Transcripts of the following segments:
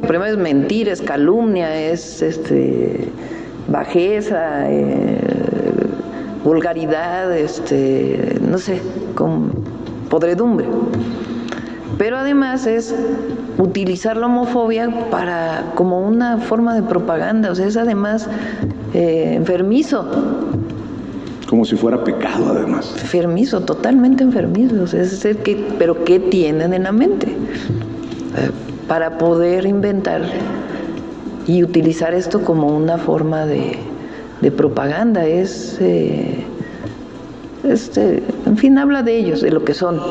primero es mentir, es calumnia, es bajeza, vulgaridad, no sé, con podredumbre. Pero además es utilizar la homofobia como una forma de propaganda, o sea, es además enfermizo. Como si fuera pecado, además. Enfermizo, totalmente enfermizo. O sea, pero ¿qué tienen en la mente? Para poder inventar y utilizar esto como una forma de propaganda. En fin, habla de ellos, de lo que son.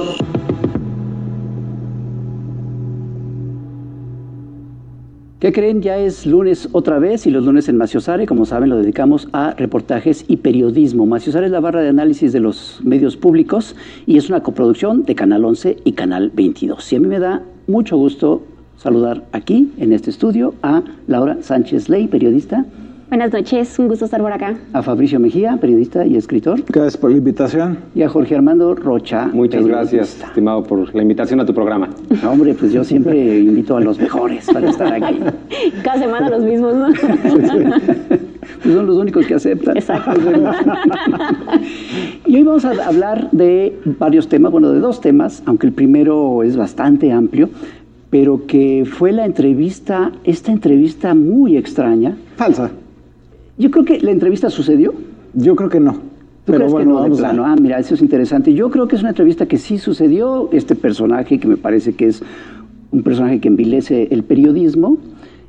¿Qué creen? Ya es lunes otra vez y los lunes en Maciosare, como saben, lo dedicamos a reportajes y periodismo. Maciosare es la barra de análisis de los medios públicos y es una coproducción de Canal 11 y Canal 22. Y a mí me da mucho gusto saludar aquí, en este estudio, a Laura Sánchez Ley, periodista. Buenas noches, un gusto estar por acá. A Fabricio Mejía, periodista y escritor. Gracias por la invitación. Y a Jorge Armando Rocha. Muchas gracias, estimado, por la invitación a tu programa. No, hombre, pues yo siempre invito a los mejores para estar aquí. Cada semana los mismos, ¿no? Pues son los únicos que aceptan. Exacto. Y hoy vamos a hablar de varios temas, bueno, de dos temas, aunque el primero es bastante amplio, pero que fue esta entrevista muy extraña. Falsa. Yo creo que la entrevista sucedió. Yo creo que no. ¿Tú pero crees bueno, que no, de plano? Ah, mira, eso es interesante. Yo creo que es una entrevista que sí sucedió. Este personaje, que me parece que es un personaje que envilece el periodismo,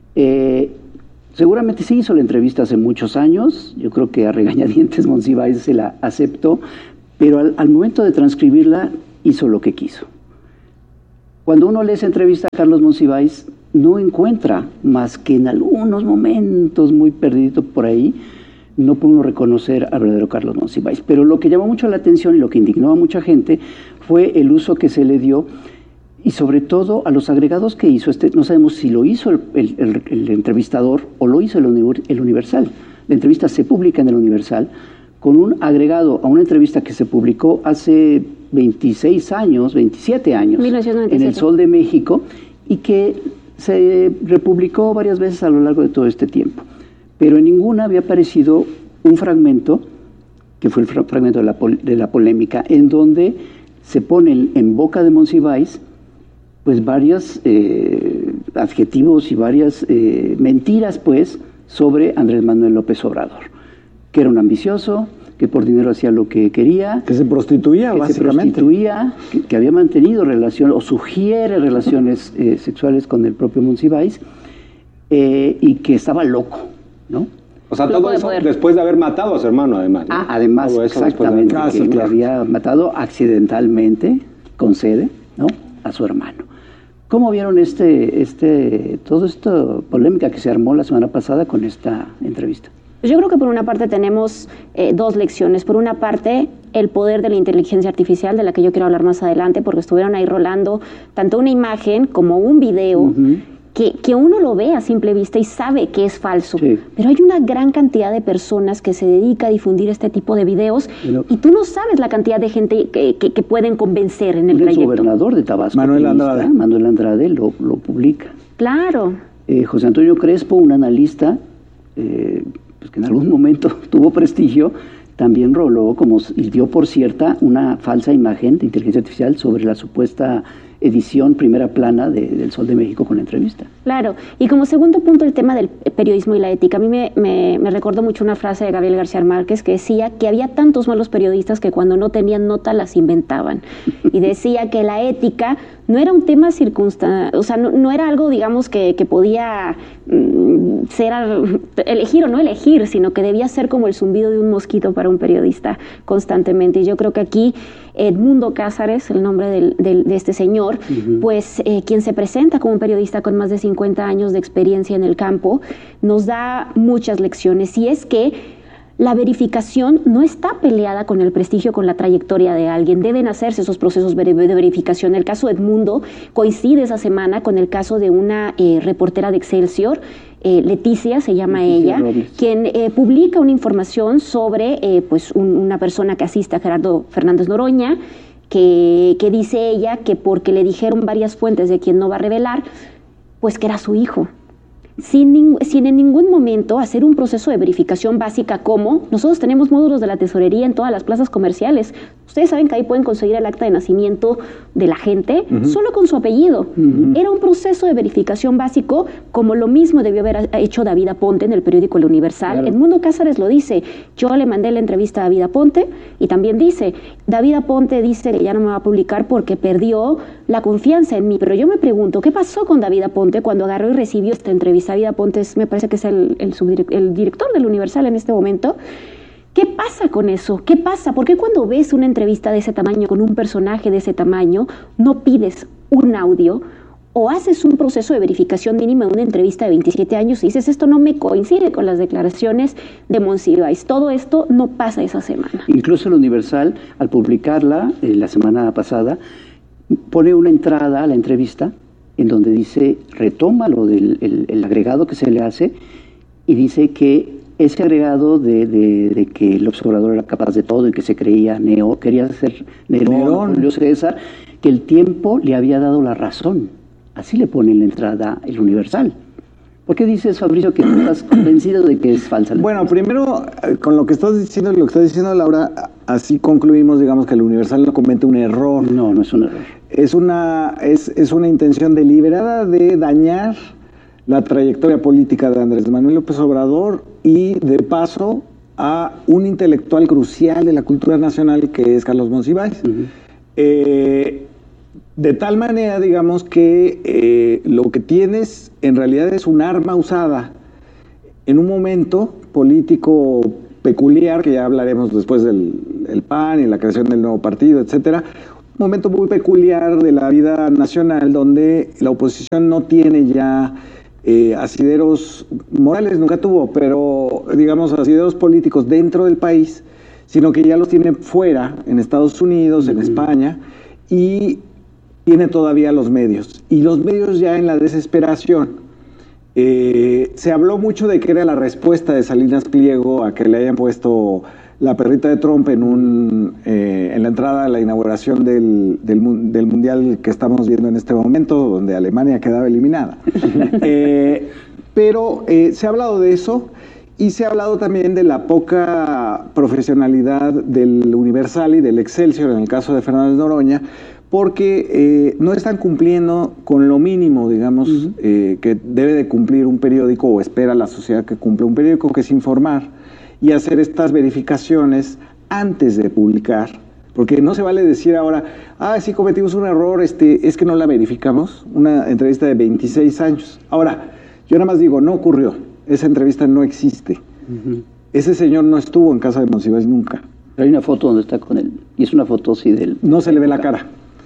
seguramente sí hizo la entrevista hace muchos años. Yo creo que a regañadientes Monsiváis se la aceptó, pero al momento de transcribirla hizo lo que quiso. Cuando uno lee esa entrevista a Carlos Monsiváis, no encuentra más que en algunos momentos muy perdido por ahí, no puede uno reconocer al verdadero Carlos Monsiváis. Pero lo que llamó mucho la atención y lo que indignó a mucha gente fue el uso que se le dio y sobre todo a los agregados que hizo. No sabemos si lo hizo el entrevistador o lo hizo el Universal. La entrevista se publica en el Universal con un agregado a una entrevista que se publicó hace 27 años, 1997. En El Sol de México, y que se republicó varias veces a lo largo de todo este tiempo. Pero en ninguna había aparecido un fragmento, que fue el fragmento de la polémica, en donde se ponen en boca de Monsiváis pues varios adjetivos y varias mentiras pues sobre Andrés Manuel López Obrador, que era un ambicioso, que por dinero hacía lo que quería. Que se prostituía, básicamente. Que había mantenido relaciones, o sugiere relaciones sexuales con el propio Monsiváis, y que estaba loco, ¿no? O sea, todo eso después de haber matado a su hermano, además, ¿no? Además, exactamente, que había matado accidentalmente, con sede, ¿no?, a su hermano. ¿Cómo vieron toda esta polémica que se armó la semana pasada con esta entrevista? Yo creo que por una parte tenemos dos lecciones. Por una parte, el poder de la inteligencia artificial, de la que yo quiero hablar más adelante, porque estuvieron ahí rolando tanto una imagen como un video, que uno lo ve a simple vista y sabe que es falso. Sí. Pero hay una gran cantidad de personas que se dedica a difundir este tipo de videos, y tú no sabes la cantidad de gente que pueden convencer en el trayecto. El gobernador de Tabasco, Manuel Andrade, lo publica. Claro. José Antonio Crespo, un analista, pues que en algún momento tuvo prestigio, también roló y dio por cierta una falsa imagen de inteligencia artificial sobre la supuesta edición primera plana del Sol de México con la entrevista. Claro, y como segundo punto el tema del periodismo y la ética. A mí me recordó mucho una frase de Gabriel García Márquez que decía que había tantos malos periodistas que cuando no tenían nota las inventaban. Y decía que la ética no era un tema circunstancial, o sea, no era algo, digamos, que podía ser elegir o no elegir, sino que debía ser como el zumbido de un mosquito para un periodista constantemente. Y yo creo que aquí Edmundo Cázares, el nombre de este señor, pues quien se presenta como un periodista con más de 50 años de experiencia en el campo, nos da muchas lecciones. Y es que la verificación no está peleada con el prestigio, con la trayectoria de alguien. Deben hacerse esos procesos de verificación. El caso de Edmundo coincide esa semana con el caso de una reportera de Excelsior, Leticia se llama ella, Robles, quien publica una información sobre pues una persona que asiste a Gerardo Fernández Noroña, que dice ella que porque le dijeron varias fuentes de quien no va a revelar, pues que era su hijo. sin en ningún momento hacer un proceso de verificación básica como nosotros tenemos módulos de la tesorería en todas las plazas comerciales. Ustedes saben que ahí pueden conseguir el acta de nacimiento de la gente solo con su apellido. Era un proceso de verificación básico, como lo mismo debió haber hecho David Aponte en el periódico El Universal. Claro. Edmundo Cázares lo dice. Yo le mandé la entrevista a David Aponte y también dice, David Aponte dice que ya no me va a publicar porque perdió la confianza en mí. Pero yo me pregunto, ¿qué pasó con David Aponte cuando agarró y recibió esta entrevista? David Aponte me parece que es el director del Universal en este momento. ¿Qué pasa con eso? ¿Qué pasa? ¿Por qué cuando ves una entrevista de ese tamaño con un personaje de ese tamaño no pides un audio o haces un proceso de verificación mínima en una entrevista de 27 años y dices, esto no me coincide con las declaraciones de Monsiváis? Todo esto no pasa esa semana. Incluso el Universal, al publicarla la semana pasada, pone una entrada a la entrevista en donde dice, retoma lo del el agregado que se le hace y dice que ese agregado de que el observador era capaz de todo y que se creía quería ser Nerón, Julio César, que el tiempo le había dado la razón. Así le pone en la entrada el Universal. ¿Por qué dices, Fabricio, que estás convencido de que es falsa? Bueno, primero, con lo que estás diciendo y lo que está diciendo Laura, así concluimos, digamos, que el Universal no comete un error. No, no es un error. Es una intención deliberada de dañar la trayectoria política de Andrés Manuel López Obrador y, de paso, a un intelectual crucial de la cultura nacional que es Carlos Monsiváis. De tal manera, digamos, que lo que tienes en realidad es un arma usada en un momento político peculiar, que ya hablaremos después del PAN y la creación del nuevo partido, etcétera. Un momento muy peculiar de la vida nacional donde la oposición no tiene ya asideros morales, nunca tuvo, pero digamos asideros políticos dentro del país, sino que ya los tiene fuera, en Estados Unidos, en España, y tiene todavía los medios. Y los medios ya en la desesperación, se habló mucho de que era la respuesta de Salinas Pliego a que le hayan puesto la perrita de Trump en la entrada a la inauguración del mundial que estamos viendo en este momento, donde Alemania quedaba eliminada. Pero se ha hablado de eso y se ha hablado también de la poca profesionalidad del Universal y del Excelsior, en el caso de Fernández Noroña, porque no están cumpliendo con lo mínimo, digamos, que debe de cumplir un periódico o espera la sociedad que cumpla un periódico, que es informar y hacer estas verificaciones antes de publicar, porque no se vale decir ahora, sí cometimos un error, es que no la verificamos, una entrevista de 26 años. Ahora, yo nada más digo, no ocurrió, esa entrevista no existe. Ese señor no estuvo en casa de Monsiváis nunca. Pero hay una foto donde está con él, y es una foto así del... No se le ve la cara.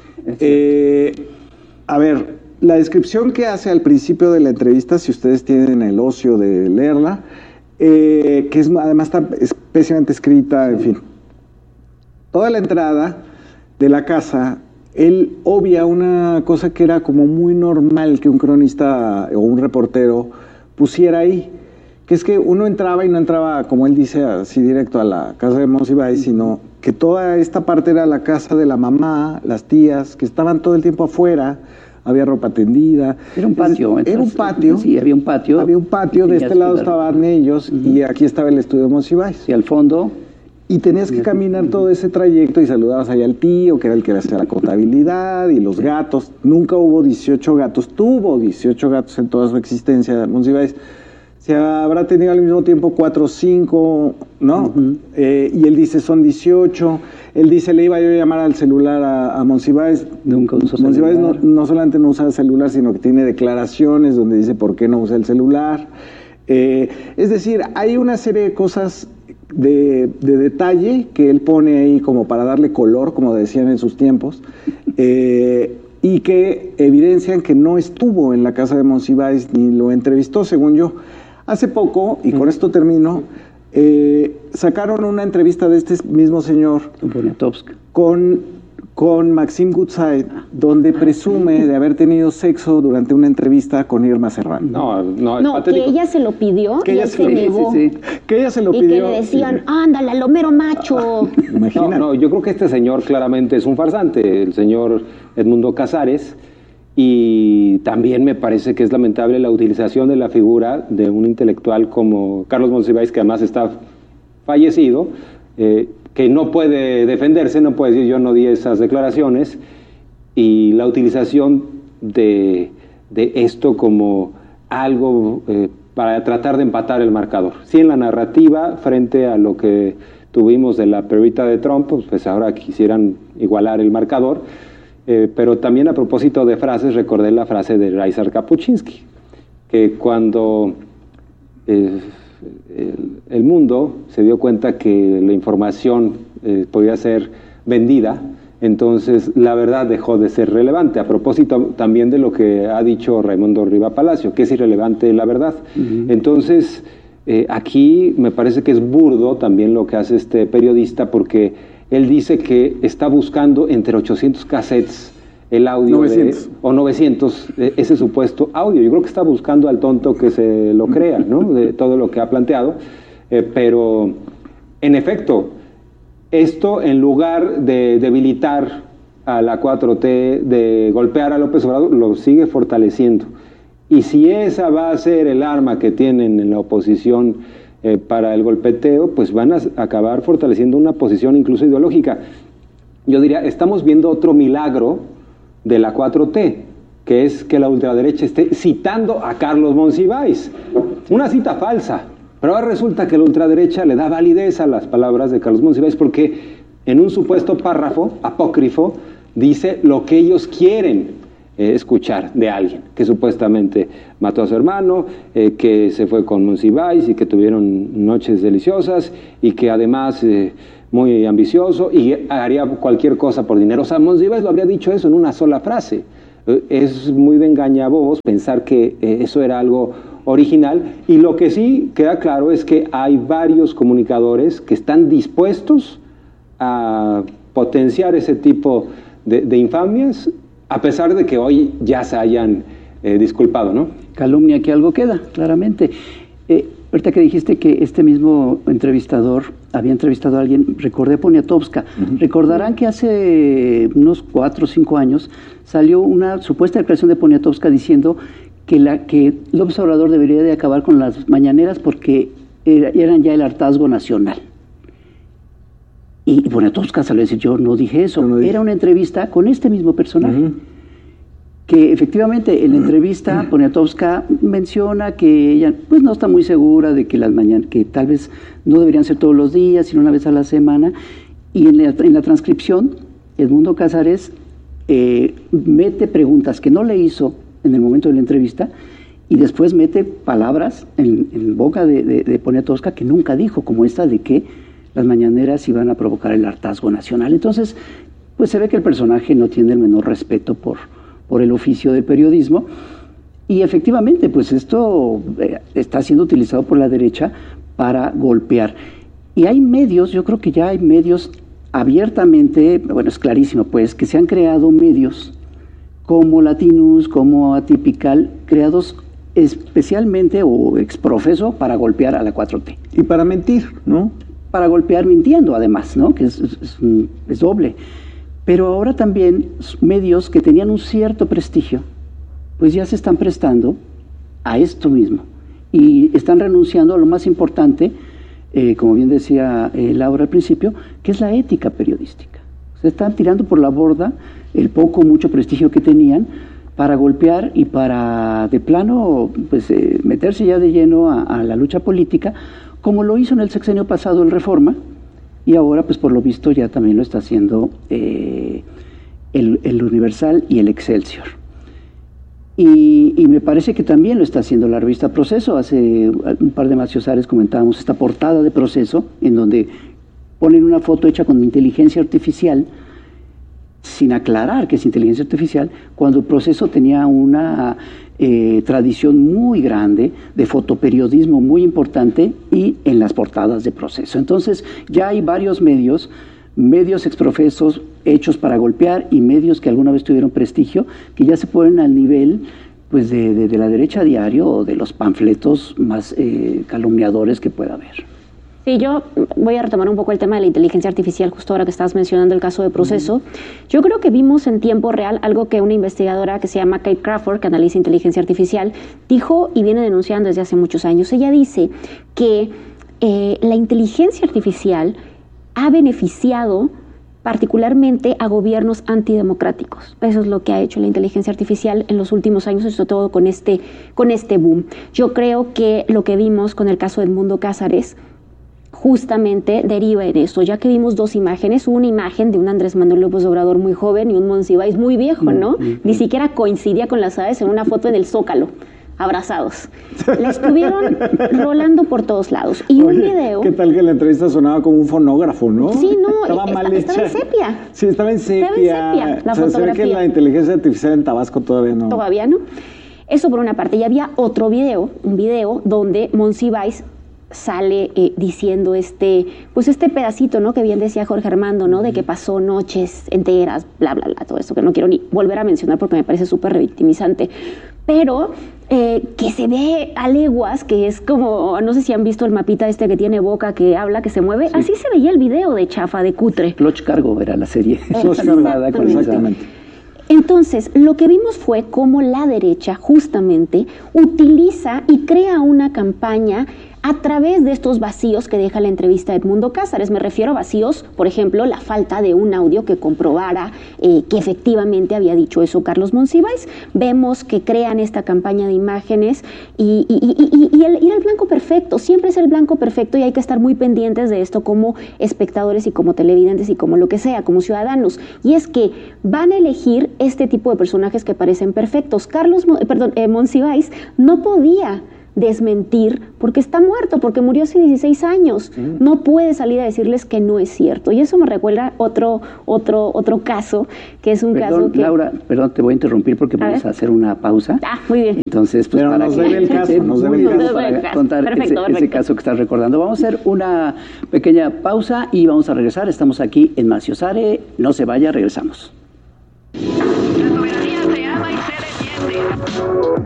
A ver, la descripción que hace al principio de la entrevista, si ustedes tienen el ocio de leerla, que además está especialmente escrita, en fin. Toda la entrada de la casa, él obvia una cosa que era como muy normal que un cronista o un reportero pusiera ahí, que es que uno entraba y no entraba, como él dice, así directo a la casa de Monsiváis, sino que toda esta parte era la casa de la mamá, las tías, que estaban todo el tiempo afuera, había ropa tendida. Era un patio. Entonces, era un patio. Sí, había un patio. Había un patio, de este lado estaban ellos, y aquí estaba el estudio de Monsiváis. Y al fondo... Y tenías que caminar todo ese trayecto y saludabas allá al tío, que era el que hacía la contabilidad, y los gatos. Nunca hubo 18 gatos, tuvo 18 gatos en toda su existencia, Monsiváis. Se habrá tenido al mismo tiempo 4 o 5, ¿no? Y él dice, son 18. Él dice, le iba yo a llamar al celular a Monsiváis. Nunca usó Monsiváis no solamente no usa el celular, sino que tiene declaraciones donde dice por qué no usa el celular. Es decir, hay una serie de cosas de detalle que él pone ahí como para darle color, como decían en sus tiempos, y que evidencian que no estuvo en la casa de Monsiváis ni lo entrevistó, según yo. Hace poco, y con esto termino, sacaron una entrevista de este mismo señor con Maxim Goodside, donde presume de haber tenido sexo durante una entrevista con Irma Serrano. No, que ella se lo pidió y él se negó. Que ella se lo pidió. Y que le decían, ándale, al Homero macho. No, yo creo que este señor claramente es un farsante, el señor Edmundo Cázares, Y también me parece que es lamentable la utilización de la figura de un intelectual como Carlos Monsiváis, que además está fallecido, que no puede defenderse, no puede decir yo no di esas declaraciones, y la utilización de esto como algo para tratar de empatar el marcador. Sí, en la narrativa, frente a lo que tuvimos de la perrita de Trump, pues ahora quisieran igualar el marcador, pero también a propósito de frases, recordé la frase de Ryszard Kapuscinski, que cuando el mundo se dio cuenta que la información podía ser vendida, entonces la verdad dejó de ser relevante. A propósito también de lo que ha dicho Raimundo Riva Palacio, que es irrelevante la verdad. Entonces, aquí me parece que es burdo también lo que hace este periodista, porque él dice que está buscando entre 800 cassettes el audio 900. o 900, ese supuesto audio. Yo creo que está buscando al tonto que se lo crea, ¿no? De todo lo que ha planteado. Pero, en efecto, esto en lugar de debilitar a la 4T, de golpear a López Obrador, lo sigue fortaleciendo. Y si esa va a ser el arma que tienen en la oposición para el golpeteo, pues van a acabar fortaleciendo una posición incluso ideológica. Yo diría, estamos viendo otro milagro de la 4T, que es que la ultraderecha esté citando a Carlos Monsiváis. Una cita falsa, pero ahora resulta que la ultraderecha le da validez a las palabras de Carlos Monsiváis, porque en un supuesto párrafo apócrifo dice lo que ellos quieren escuchar de alguien, que supuestamente mató a su hermano, que se fue con Monsiváis y que tuvieron noches deliciosas y que además muy ambicioso y haría cualquier cosa por dinero. O sea, Monsiváis lo habría dicho eso en una sola frase. Es muy de engañabobos pensar que eso era algo original, y lo que sí queda claro es que hay varios comunicadores que están dispuestos a potenciar ese tipo de infamias, a pesar de que hoy ya se hayan disculpado, ¿no? Calumnia que algo queda, claramente. Ahorita que dijiste que este mismo entrevistador había entrevistado a alguien, recordé a Poniatowska. Recordarán que hace unos 4 o 5 años salió una supuesta declaración de Poniatowska diciendo que López Obrador debería de acabar con las mañaneras porque eran ya el hartazgo nacional. Y Poniatowska salió a decir, yo no dije eso. No era una entrevista con este mismo personaje. Que efectivamente en la entrevista Poniatowska menciona que ella pues no está muy segura de que las mañanas, que tal vez no deberían ser todos los días, sino una vez a la semana. Y en la transcripción, Edmundo Cázares mete preguntas que no le hizo en el momento de la entrevista, y después mete palabras en boca de Poniatowska que nunca dijo, como esta de que las mañaneras iban a provocar el hartazgo nacional. Entonces, pues se ve que el personaje no tiene el menor respeto por el oficio del periodismo, y efectivamente, pues esto está siendo utilizado por la derecha para golpear. Y hay medios, yo creo que ya hay medios abiertamente, bueno, es clarísimo, pues, que se han creado medios como Latinus, como Atypical, creados especialmente o exprofeso para golpear a la 4T. Y para mentir, ¿no? Para golpear mintiendo, además, ¿no? Que es doble. Pero ahora también medios que tenían un cierto prestigio, pues ya se están prestando a esto mismo. Y están renunciando a lo más importante, como bien decía Laura al principio, que es la ética periodística. Se están tirando por la borda el poco o mucho prestigio que tenían para golpear y para, de plano, pues meterse ya de lleno a la lucha política, como lo hizo en el sexenio pasado el Reforma, y ahora, pues por lo visto, ya también lo está haciendo el Universal y el Excelsior. Y me parece que también lo está haciendo la revista Proceso. Hace un par de maciosares comentábamos esta portada de Proceso, en donde ponen una foto hecha con inteligencia artificial, sin aclarar que es inteligencia artificial, cuando el Proceso tenía una tradición muy grande de fotoperiodismo muy importante, y en las portadas de Proceso. Entonces ya hay varios medios exprofesos hechos para golpear, y medios que alguna vez tuvieron prestigio, que ya se ponen al nivel pues de la derecha diario, o de los panfletos más calumniadores que pueda haber. Sí, yo voy a retomar un poco el tema de la inteligencia artificial, justo ahora que estabas mencionando el caso de Proceso. Yo creo que vimos en tiempo real algo que una investigadora que se llama Kate Crawford, que analiza inteligencia artificial, dijo y viene denunciando desde hace muchos años. Ella dice que la inteligencia artificial ha beneficiado particularmente a gobiernos antidemocráticos. Eso es lo que ha hecho la inteligencia artificial en los últimos años, sobre todo con este boom. Yo creo que lo que vimos con el caso de Edmundo Cázares justamente deriva en esto, ya que vimos dos imágenes, una imagen de un Andrés Manuel López Obrador muy joven y un Monsiváis muy viejo, ¿no? Ni siquiera coincidía con las aves en una foto en el Zócalo, abrazados. La estuvieron rolando por todos lados. Y un video... ¿Qué tal que la entrevista sonaba como un fonógrafo, no? Sí, no, estaba mal hecha. Estaba en sepia. Sí, estaba en sepia. La o sea, se ve que la inteligencia artificial en Tabasco todavía no. Todavía no. Eso por una parte. Y había otro video, un video donde Monsiváis sale diciendo este pedacito, ¿no? Que bien decía Jorge Armando, ¿no? De que pasó noches enteras, bla, bla, bla, todo eso que no quiero ni volver a mencionar porque me parece súper revictimizante. Pero que se ve a leguas, que es como, no sé si han visto el mapita este que tiene boca, que habla, que se mueve, sí. Así se veía el video de chafa, de cutre. Clutch Cargo era la serie. Exactamente. Entonces, lo que vimos fue cómo la derecha justamente utiliza y crea una campaña a través de estos vacíos que deja la entrevista de Edmundo Cázares. Me refiero a vacíos, por ejemplo, la falta de un audio que comprobara que efectivamente había dicho eso Carlos Monsiváis. Vemos que crean esta campaña de imágenes y el blanco perfecto. Siempre es el blanco perfecto y hay que estar muy pendientes de esto como espectadores y como televidentes y como lo que sea, como ciudadanos. Y es que van a elegir este tipo de personajes que parecen perfectos. Monsiváis no podía desmentir porque está muerto, porque murió hace 16 años. No puede salir a decirles que no es cierto. Y eso me recuerda otro caso, que es un caso que... Laura, perdón, te voy a interrumpir porque vamos a hacer una pausa. Muy bien. Entonces, pues, pero para nos debe el caso, para contar ese caso que estás recordando. Vamos a hacer una pequeña pausa y vamos a regresar. Estamos aquí en Maciosare. No se vaya, regresamos. La soberanía se ama y se defiende.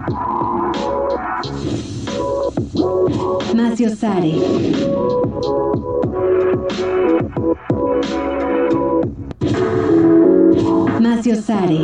Maciosare. Maciosare.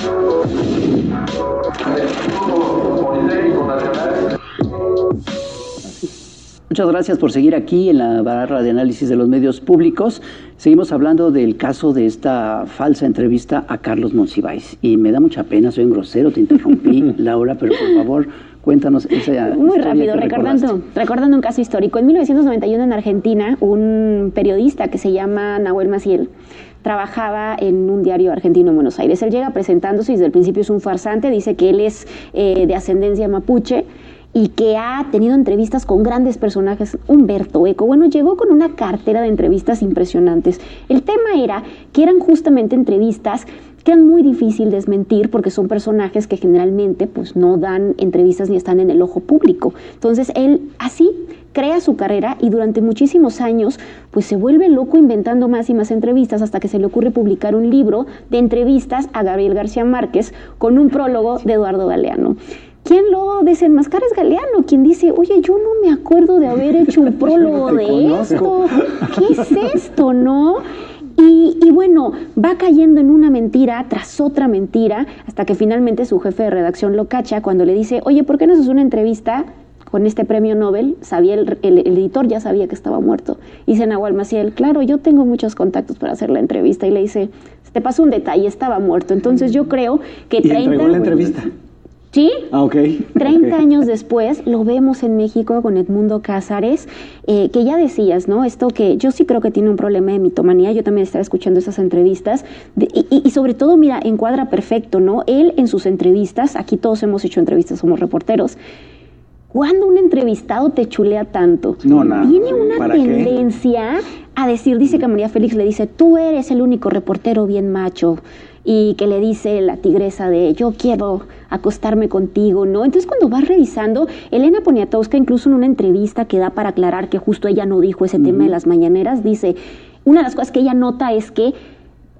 Muchas gracias por seguir aquí en la barra de análisis de los medios públicos. Seguimos hablando del caso de esta falsa entrevista a Carlos Monsiváis. Y me da mucha pena, soy un grosero, te interrumpí, Laura, pero por favor, cuéntanos esa muy rápido, recordando un caso histórico. En 1991 en Argentina, un periodista que se llama Nahuel Maciel trabajaba en un diario argentino en Buenos Aires. Él llega presentándose y desde el principio es un farsante, dice que él es de ascendencia mapuche y que ha tenido entrevistas con grandes personajes. Humberto Eco, bueno, llegó con una cartera de entrevistas impresionantes. El tema era que eran justamente entrevistas que es muy difícil desmentir porque son personajes que generalmente pues no dan entrevistas ni están en el ojo público. Entonces él así crea su carrera y durante muchísimos años pues se vuelve loco inventando más y más entrevistas hasta que se le ocurre publicar un libro de entrevistas a Gabriel García Márquez con un prólogo de Eduardo Galeano. ¿Quién lo desenmascara? Es Galeano, quien dice, oye, yo no me acuerdo de haber hecho un prólogo de esto. ¿Qué es esto, no? Y bueno, va cayendo en una mentira tras otra mentira hasta que finalmente su jefe de redacción lo cacha cuando le dice, oye, ¿por qué no haces una entrevista con este premio Nobel? Sabía el editor ya sabía que estaba muerto. Y dice Nahuel Maciel, claro, yo tengo muchos contactos para hacer la entrevista. Y le dice, te pasó un detalle, estaba muerto. Entonces yo creo que 30... ¿Y entregó la entrevista? Sí, 30 años después lo vemos en México con Edmundo Cázares, que ya decías, ¿no? Esto que yo sí creo que tiene un problema de mitomanía, yo también estaba escuchando esas entrevistas, y sobre todo, mira, encuadra perfecto, ¿no? Él en sus entrevistas, aquí todos hemos hecho entrevistas, somos reporteros, ¿cuándo un entrevistado te chulea tanto? No, nada. Tiene una tendencia a decir, dice que María Félix le dice, tú eres el único reportero bien macho, y que le dice la tigresa de yo quiero acostarme contigo, ¿no? Entonces cuando vas revisando, Elena Poniatowska incluso en una entrevista que da para aclarar que justo ella no dijo ese tema de las mañaneras, dice, una de las cosas que ella nota es que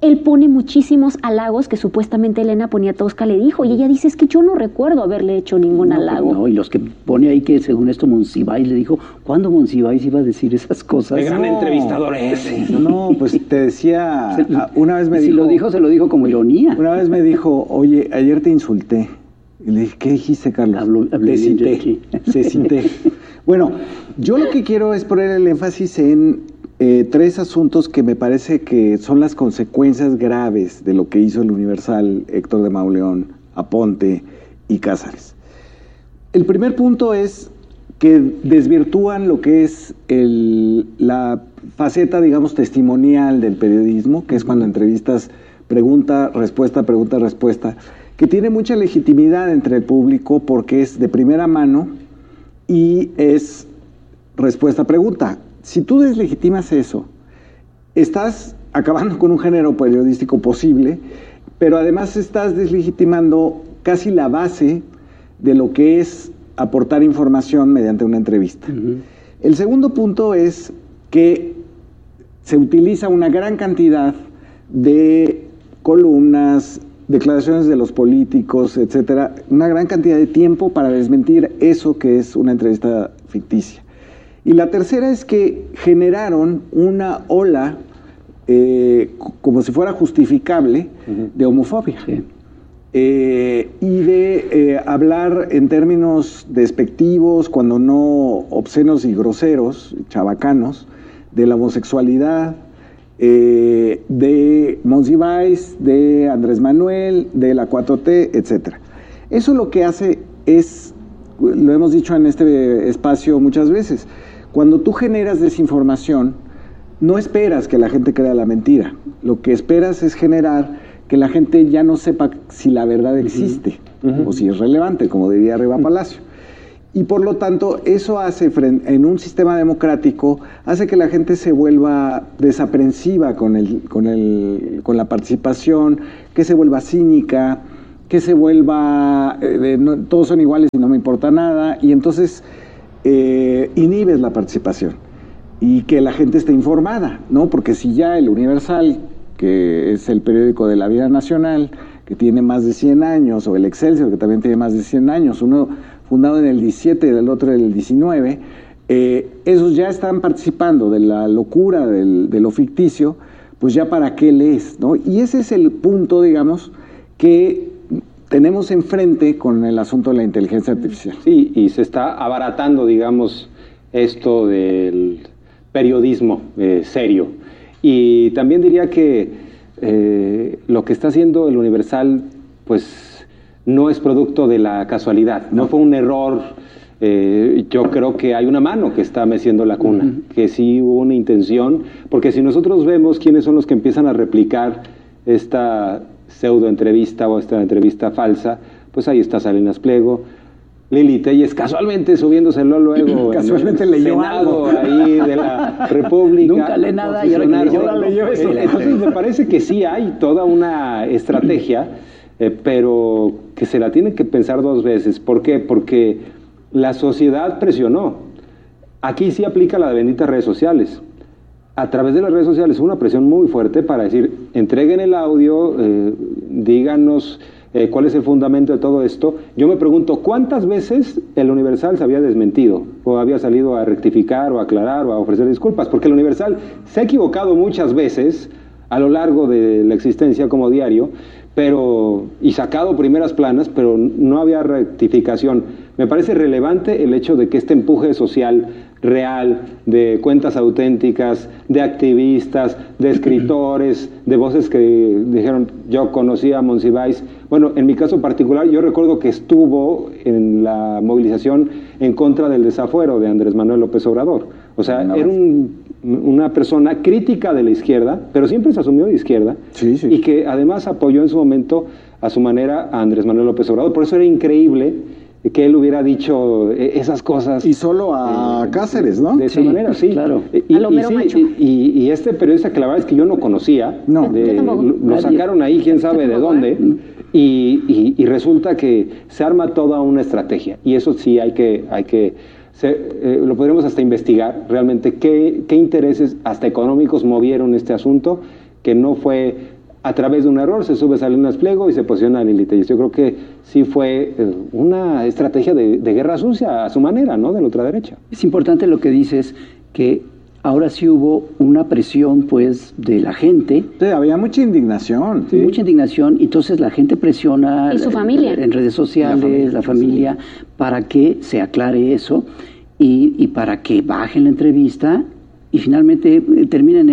él pone muchísimos halagos que supuestamente Elena Poniatowska le dijo, y ella dice, es que yo no recuerdo haberle hecho ningún halago. No, y los que pone ahí que según esto Monsiváis le dijo, ¿cuándo Monsiváis iba a decir esas cosas? El gran entrevistador ese. No, pues te decía, una vez me dijo... Si lo dijo, se lo dijo como ironía. Una vez me dijo, oye, ayer te insulté. Y le dije, ¿qué dijiste, Carlos? Hablé te cité, te cité. Bueno, yo lo que quiero es poner el énfasis en 3 asuntos que me parece que son las consecuencias graves de lo que hizo el Universal, Héctor de Mauleón, Aponte y Cázares. El primer punto es que desvirtúan lo que es la faceta, digamos, testimonial del periodismo, que es cuando entrevistas pregunta, respuesta, que tiene mucha legitimidad entre el público porque es de primera mano y es respuesta-pregunta. Si tú deslegitimas eso, estás acabando con un género periodístico posible, pero además estás deslegitimando casi la base de lo que es aportar información mediante una entrevista. El segundo punto es que se utiliza una gran cantidad de columnas, declaraciones de los políticos, etcétera, una gran cantidad de tiempo para desmentir eso que es una entrevista ficticia. Y la tercera es que generaron una ola, como si fuera justificable, de homofobia. Sí. Y de hablar en términos despectivos, cuando no obscenos y groseros, chabacanos, de la homosexualidad, de Monsiváis, de Andrés Manuel, de la 4T, etc. Eso lo que hace es, lo hemos dicho en este espacio muchas veces, cuando tú generas desinformación, no esperas que la gente crea la mentira. Lo que esperas es generar que la gente ya no sepa si la verdad existe o si es relevante, como diría Riva Palacio. Y por lo tanto, eso hace, en un sistema democrático, hace que la gente se vuelva desaprensiva con la participación, que se vuelva cínica, que se vuelva, todos son iguales y no me importa nada, y entonces inhibes la participación y que la gente esté informada, ¿no? Porque si ya el Universal, que es el periódico de la vida nacional, que tiene más de 100 años, o el Excelsior, que también tiene más de 100 años, uno fundado en el 17 y el otro en el 19, esos ya están participando de la locura de lo ficticio, pues ya para qué lees, ¿no? Y ese es el punto, digamos, que tenemos enfrente con el asunto de la inteligencia artificial. Sí, y se está abaratando, digamos, esto del periodismo serio. Y también diría que lo que está haciendo el Universal, pues no es producto de la casualidad, no fue un error. Yo creo que hay una mano que está meciendo la cuna, que sí hubo una intención, porque si nosotros vemos quiénes son los que empiezan a replicar esta pseudo entrevista o esta entrevista falsa, pues ahí está Salinas Pliego, Lili Téllez casualmente subiéndoselo luego casualmente en el leyó Senado algo ahí de la República. Nunca lee nada y ahora leyó eso. Entonces me parece que sí hay toda una estrategia, pero que se la tiene que pensar 2 veces. ¿Por qué? Porque la sociedad presionó. Aquí sí aplica la de benditas redes sociales. A través de las redes sociales una presión muy fuerte para decir, entreguen el audio, díganos cuál es el fundamento de todo esto. Yo me pregunto, ¿cuántas veces el Universal se había desmentido? O había salido a rectificar, o a aclarar, o a ofrecer disculpas. Porque el Universal se ha equivocado muchas veces a lo largo de la existencia como diario, y sacado primeras planas, pero no había rectificación. Me parece relevante el hecho de que este empuje social real, de cuentas auténticas, de activistas, de escritores, de voces que dijeron, yo conocí a Monsiváis. Bueno, en mi caso particular, yo recuerdo que estuvo en la movilización en contra del desafuero de Andrés Manuel López Obrador. O sea, era una persona crítica de la izquierda, pero siempre se asumió de izquierda, y que además apoyó en su momento, a su manera, a Andrés Manuel López Obrador. Por eso era increíble que él hubiera dicho esas cosas. Y solo a Cáceres, ¿no? De esa manera, sí. Claro. Y este periodista que la verdad es que yo no conocía, lo sacaron ahí, quién sabe de dónde, y resulta que se arma toda una estrategia. Y eso sí hay que lo podremos hasta investigar realmente qué intereses hasta económicos movieron este asunto, que no fue a través de un error se sube Salinas Pliego y se posiciona a Lili Telles. Yo creo que sí fue una estrategia de guerra sucia a su manera, ¿no? De la ultraderecha. Es importante lo que dices, que ahora sí hubo una presión, pues, de la gente. Sí, había mucha indignación. Sí. Mucha indignación, y entonces la gente presiona ¿Y su familia? En redes sociales, la familia, para que se aclare eso y para que bajen la entrevista y finalmente terminen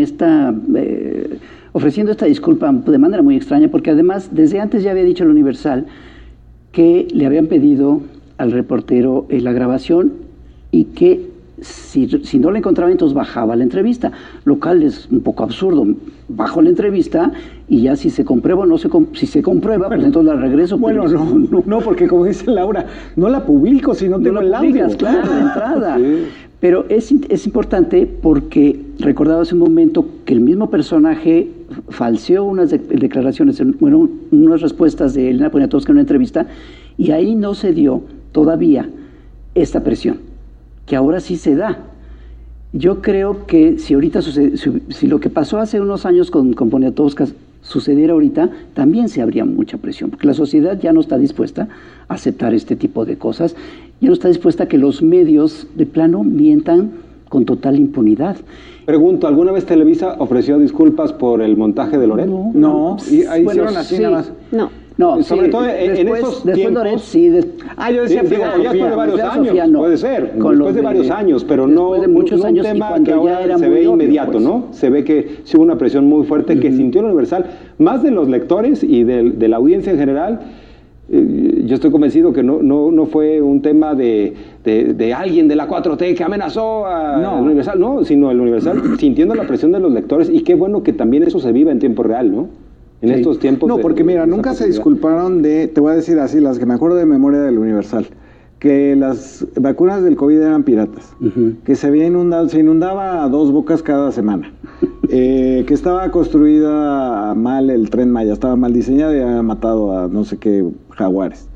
ofreciendo esta disculpa de manera muy extraña, porque además desde antes ya había dicho el Universal que le habían pedido al reportero la grabación y que si no la encontraba, entonces bajaba la entrevista, lo cual es un poco absurdo. Bajo la entrevista y ya si se comprueba o no si se comprueba, pues entonces la regreso. Bueno, no, porque como dice Laura, no la publico si no tengo el audio. Claro, de entrada. Sí. Pero es importante porque recordaba hace un momento que el mismo personaje falseó unas declaraciones, unas respuestas de Elena Poniatowska en una entrevista, y ahí no se dio todavía esta presión, que ahora sí se da. Yo creo que si ahorita si lo que pasó hace unos años con Poniatowska sucediera ahorita, también se habría mucha presión, porque la sociedad ya no está dispuesta a aceptar este tipo de cosas, ya no está dispuesta a que los medios de plano mientan con total impunidad. Pregunto, ¿alguna vez Televisa ofreció disculpas por el montaje de Loret? No, y ahí hicieron así nada más. No, sobre todo en esos tiempos. Loret, sí. Yo decía, ya después de varios años, Sofía, no. puede ser, después de varios años, pero no de muchos años, un tema y que ahora era se ve obvio, inmediato, pues. ¿no? Se ve que sí hubo una presión muy fuerte que sintió el Universal, más de los lectores y de la audiencia en general. Yo estoy convencido que no fue un tema de alguien de la 4T que amenazó al Universal, sino el Universal sintiendo la presión de los lectores, y qué bueno que también eso se viva en tiempo real, ¿no? En estos tiempos. No, porque mira, nunca se disculparon te voy a decir así, las que me acuerdo de memoria del Universal, que las vacunas del COVID eran piratas, que se inundaba a 2 bocas cada semana, que estaba construida mal el Tren Maya, estaba mal diseñado y había matado a no sé qué jaguares.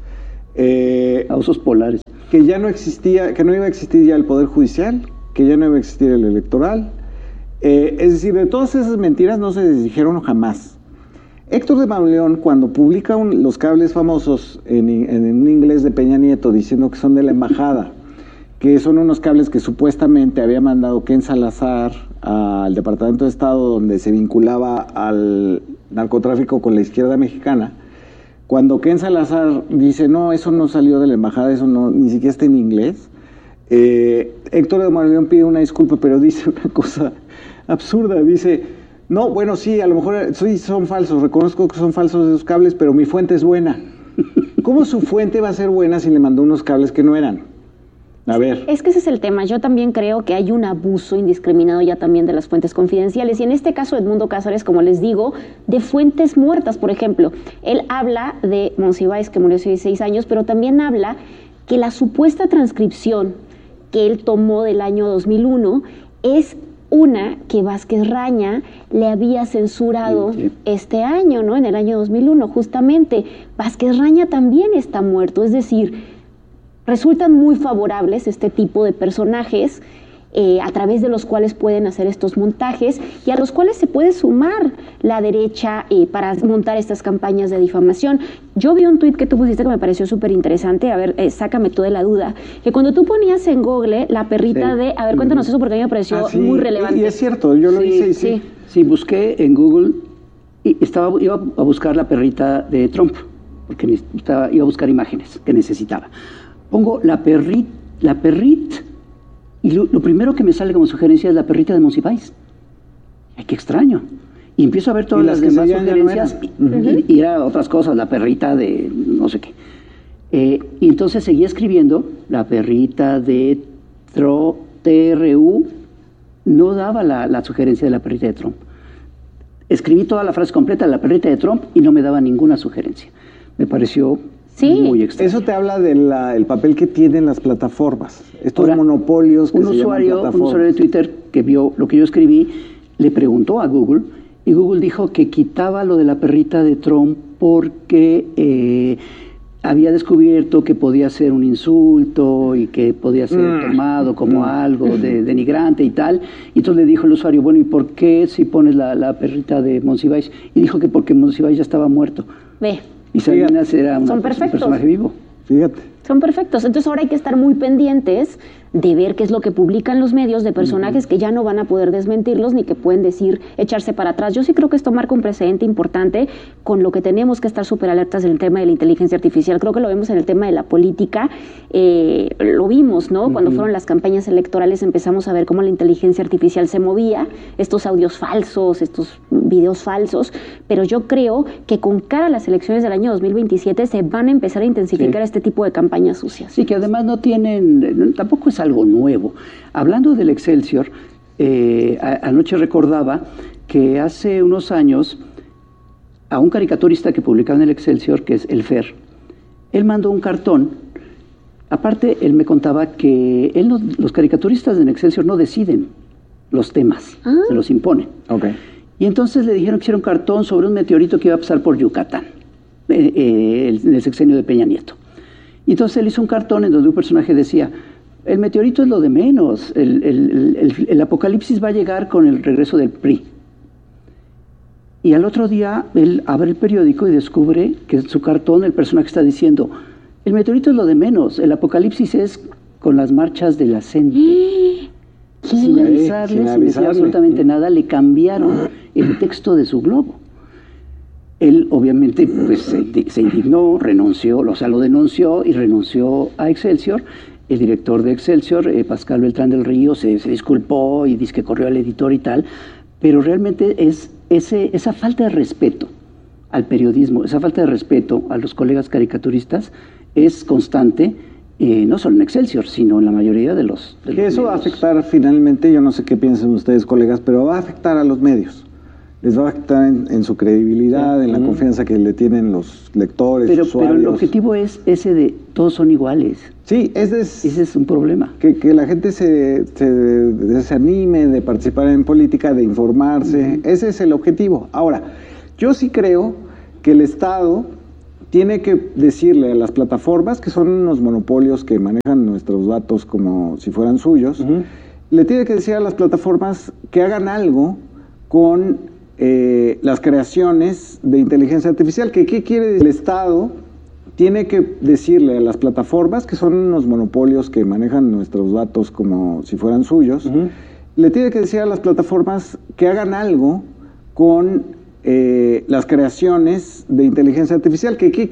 A osos polares. Que ya no existía, que no iba a existir ya el Poder Judicial, que ya no iba a existir el electoral. Es decir, de todas esas mentiras no se dijeron jamás. Héctor de Mauleón, cuando publica los cables famosos en un inglés de Peña Nieto diciendo que son de la embajada, que son unos cables que supuestamente había mandado Ken Salazar al Departamento de Estado, donde se vinculaba al narcotráfico con la izquierda mexicana, cuando Ken Salazar dice, no, eso no salió de la embajada, eso no, ni siquiera está en inglés, Héctor de Mauleón pide una disculpa, pero dice una cosa absurda, dice... No, bueno, sí, a lo mejor son falsos, reconozco que son falsos esos cables, pero mi fuente es buena. ¿Cómo su fuente va a ser buena si le mandó unos cables que no eran? A ver. Es que ese es el tema. Yo también creo que hay un abuso indiscriminado ya también de las fuentes confidenciales. Y en este caso, Edmundo Cázares, como les digo, de fuentes muertas, por ejemplo. Él habla de Monsiváis, que murió hace 16 años, pero también habla que la supuesta transcripción que él tomó del año 2001 es una que Vázquez Raña le había censurado este año, ¿no? En el año 2001, justamente. Vázquez Raña también está muerto, es decir, resultan muy favorables este tipo de personajes a través de los cuales pueden hacer estos montajes y a los cuales se puede sumar la derecha para montar estas campañas de difamación. Yo vi un tuit que tú pusiste que me pareció súper interesante, a ver, sácame tú de la duda, que cuando tú ponías en Google la perrita de, a ver, cuéntanos eso porque a mí me pareció muy relevante. Y es cierto, yo lo hice y sí. Sí, busqué en Google y iba a buscar la perrita de Trump, porque iba a buscar imágenes que necesitaba. Pongo la perrita, y lo primero que me sale como sugerencia es la perrita de Monsiváis. Ay, qué extraño. Y empiezo a ver todas las demás sugerencias y era otras cosas, la perrita de no sé qué. Y entonces seguía escribiendo, la perrita de TRU, no daba la sugerencia de la perrita de Trump. Escribí toda la frase completa de la perrita de Trump y no me daba ninguna sugerencia. Me pareció muy extraño. Eso te habla del papel que tienen las plataformas, estos monopolios que un usuario de Twitter que vio lo que yo escribí, le preguntó a Google, y Google dijo que quitaba lo de la perrita de Trump porque había descubierto que podía ser un insulto y que podía ser tomado como algo denigrante y tal. Y entonces le dijo el usuario, bueno, ¿y por qué si pones la perrita de Monsiváis? Y dijo que porque Monsiváis ya estaba muerto. Ve. Y Salinas era un personaje vivo. Fíjate. Son perfectos. Entonces ahora hay que estar muy pendientes de ver qué es lo que publican los medios de personajes que ya no van a poder desmentirlos ni que pueden decir, echarse para atrás. Yo sí creo que esto marca un precedente importante con lo que tenemos que estar súper alertas en el tema de la inteligencia artificial. Creo que lo vemos en el tema de la política. Lo vimos, ¿no? Cuando fueron las campañas electorales empezamos a ver cómo la inteligencia artificial se movía, estos audios falsos, estos videos falsos, pero yo creo que con cara a las elecciones del año 2027 se van a empezar a intensificar este tipo de campañas sucias. Sí, que además no tienen, tampoco es algo nuevo. Hablando del Excelsior, anoche recordaba que hace unos años a un caricaturista que publicaba en el Excelsior, que es el Fer, él mandó un cartón. Aparte, él me contaba que los caricaturistas en Excelsior no deciden los temas, se los imponen. Okay. Y entonces le dijeron que hiciera un cartón sobre un meteorito que iba a pasar por Yucatán, en el sexenio de Peña Nieto. Y entonces él hizo un cartón en donde un personaje decía, el meteorito es lo de menos, el apocalipsis va a llegar con el regreso del PRI. Y al otro día él abre el periódico y descubre que en su cartón el personaje está diciendo, el meteorito es lo de menos, el apocalipsis es con las marchas de la CENTE. Sin avisarle, sin decir absolutamente nada, le cambiaron el texto de su globo. Él obviamente pues, se indignó, renunció, o sea, lo denunció y renunció a Excelsior. El director de Excelsior, Pascal Beltrán del Río, se disculpó y dice que corrió al editor y tal, pero realmente es esa falta de respeto al periodismo, esa falta de respeto a los colegas caricaturistas es constante, no solo en Excelsior, sino en la mayoría de los que eso va a afectar finalmente, yo no sé qué piensan ustedes, colegas, pero va a afectar a los medios. Les va a afectar en su credibilidad, en la confianza que le tienen los lectores, usuarios. Pero el objetivo es ese de todos son iguales. Sí, ese es un problema. Que la gente se desanime de participar en política, de informarse. Ese es el objetivo. Ahora, yo sí creo que el Estado tiene que decirle a las plataformas, que son unos monopolios que manejan nuestros datos como si fueran suyos, le tiene que decir a las plataformas que hagan algo con las creaciones de inteligencia artificial. ¿Qué quiere decir? El Estado tiene que decirle a las plataformas, que son unos monopolios que manejan nuestros datos como si fueran suyos, le tiene que decir a las plataformas que hagan algo con las creaciones de inteligencia artificial. ¿Qué